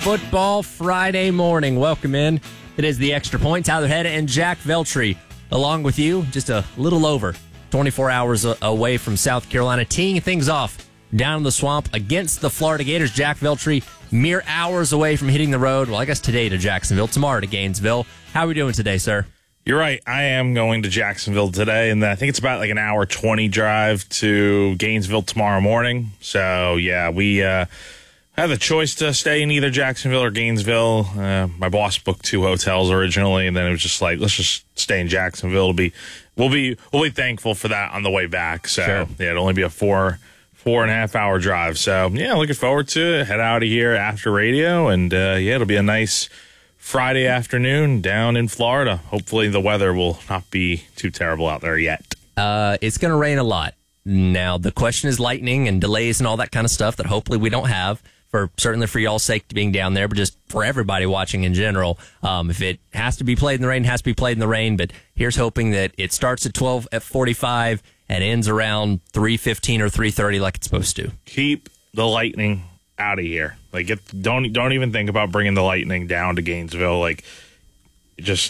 football Friday morning. Welcome in. It is the Extra Point. Tyler Hedda and Jack Veltri along with you, just a little over 24 hours away from South Carolina, teeing things off down in the swamp against the Florida Gators. Jack Veltri, mere hours away from hitting the road. Well, I guess today to Jacksonville, tomorrow to Gainesville. How are we doing today, sir? You're right. I am going to Jacksonville today, and I think it's about like an hour 20 drive to Gainesville tomorrow morning. So, yeah, we have the choice to stay in either Jacksonville or Gainesville. My boss booked 2 hotels originally, and then it was just like, let's just stay in Jacksonville. We'll be thankful for that on the way back. So, Sure. Yeah, it'll only be a 4.5 hour drive. So, yeah, looking forward to it. Head out of here after radio, and it'll be a nice Friday afternoon down in Florida. Hopefully the weather will not be too terrible out there yet. It's going to rain a lot. Now, the question is lightning and delays and all that kind of stuff that hopefully we don't have, certainly for y'all's sake being down there, but just for everybody watching in general. If it has to be played in the rain, it has to be played in the rain. But here's hoping that it starts at 12:45 and ends around 3:15 or 3:30 like it's supposed to. Keep the lightning out of here. Like, don't even think about bringing the lightning down to Gainesville. Like, just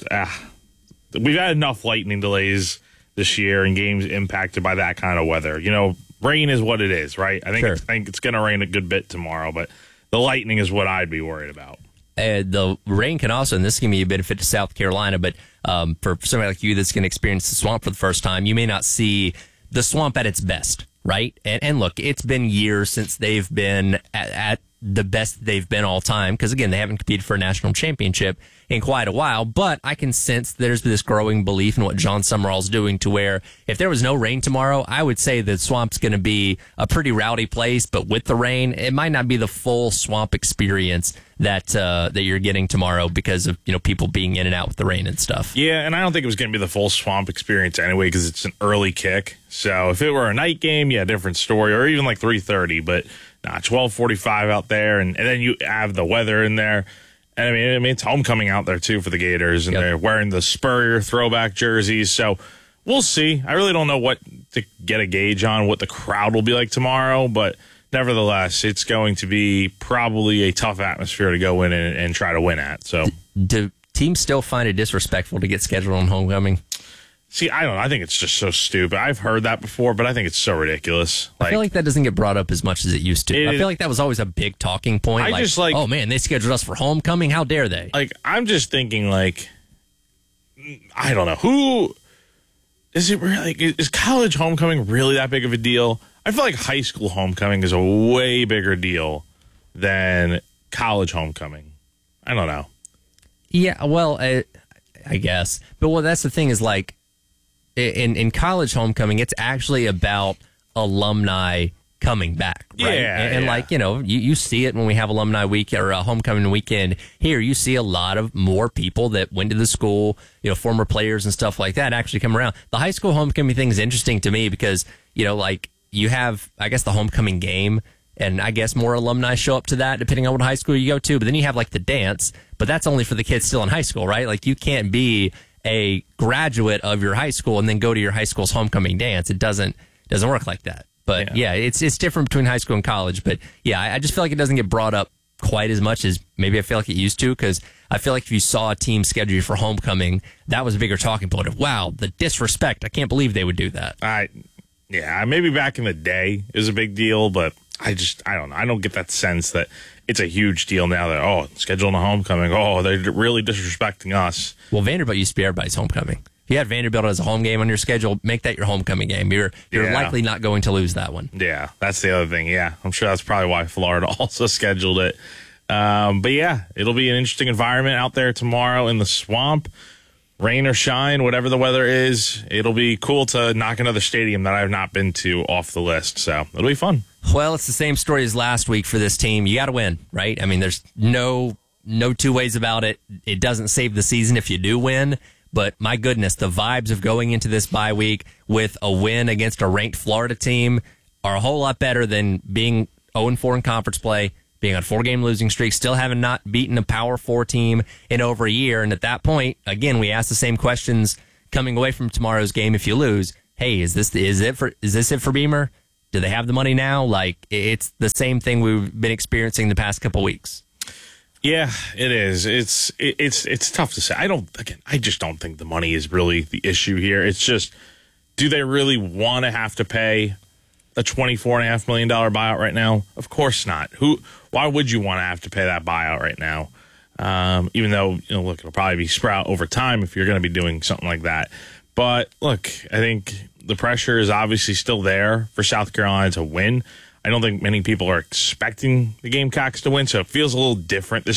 we've had enough lightning delays this year and games impacted by that kind of weather. You know, rain is what it is, right? I think it's going to rain a good bit tomorrow, but the lightning is what I'd be worried about. The rain can also, and this can be a benefit to South Carolina, but for somebody like you that's going to experience the swamp for the first time, you may not see the swamp at its best, right? And look, it's been years since they've been at the best they've been all time, because again, they haven't competed for a national championship in quite a while, but I can sense there's this growing belief in what John Summerall's doing, to where if there was no rain tomorrow, I would say the swamp's going to be a pretty rowdy place, but with the rain, it might not be the full swamp experience that you're getting tomorrow because of, people being in and out with the rain and stuff. Yeah, and I don't think it was going to be the full swamp experience anyway, because it's an early kick. So if it were a night game, yeah, different story, or even like 3:30, but 12:45 out there, and then you have the weather in there. And I mean, it's homecoming out there too for the Gators, and Yep. They're wearing the Spurrier throwback jerseys. So we'll see. I really don't know what to get a gauge on what the crowd will be like tomorrow, but nevertheless, it's going to be probably a tough atmosphere to go in and try to win at. So, Do teams still find it disrespectful to get scheduled on homecoming? see, I don't know. I think it's just so stupid. I've heard that before, but I think it's so ridiculous. I feel like that doesn't get brought up as much as it used to. I feel like that was always a big talking point. Oh man, they scheduled us for homecoming. How dare they? Like, I'm just thinking, like, I don't know. Who is it really? Is college homecoming really that big of a deal? I feel like high school homecoming is a way bigger deal than college homecoming. I don't know. Yeah, well, I guess. But that's the thing is, like, in college homecoming, it's actually about alumni coming back, right? Yeah, and yeah. like, you see it when we have alumni week or a homecoming weekend here. You see a lot of more people that went to the school, former players and stuff like that actually come around. The high school homecoming thing is interesting to me because, like, you have, I guess, the homecoming game, and I guess more alumni show up to that depending on what high school you go to. But then you have like the dance, but that's only for the kids still in high school, right? Like, you can't be a graduate of your high school and then go to your high school's homecoming dance. It doesn't work like that. But yeah, it's different between high school and college. But yeah, I just feel like it doesn't get brought up quite as much as maybe I feel like it used to, because I feel like if you saw a team schedule you for homecoming, that was a bigger talking point of, wow, the disrespect. I can't believe they would do that. Yeah, maybe back in the day is a big deal, but I don't know. I don't get that sense that it's a huge deal now that, scheduling a homecoming. Oh, they're really disrespecting us. Well, Vanderbilt used to be everybody's homecoming. If you had Vanderbilt as a home game on your schedule, make that your homecoming game. You're likely not going to lose that one. Yeah, that's the other thing. Yeah, I'm sure that's probably why Florida also scheduled it. But yeah, it'll be an interesting environment out there tomorrow in the swamp. Rain or shine, whatever the weather is, it'll be cool to knock another stadium that I've not been to off the list. So it'll be fun. Well, it's the same story as last week for this team. You got to win, right? I mean, there's no two ways about it. It doesn't save the season if you do win. But my goodness, the vibes of going into this bye week with a win against a ranked Florida team are a whole lot better than being 0-4 in conference play, being on a 4-game losing streak, still having not beaten a Power 4 team in over a year. And at that point, again, we ask the same questions coming away from tomorrow's game. If you lose, hey, is this it for Beamer? Do they have the money now? Like, it's the same thing we've been experiencing the past couple weeks. Yeah, it is. It's tough to say. I just don't think the money is really the issue here. It's just, do they really want to have to pay a $24.5 million buyout right now? Of course not. Why would you want to have to pay that buyout right now? Even though, look, it'll probably be sprout over time if you're going to be doing something like that. But look, I think the pressure is obviously still there for South Carolina to win. I don't think many people are expecting the Gamecocks to win, so it feels a little different this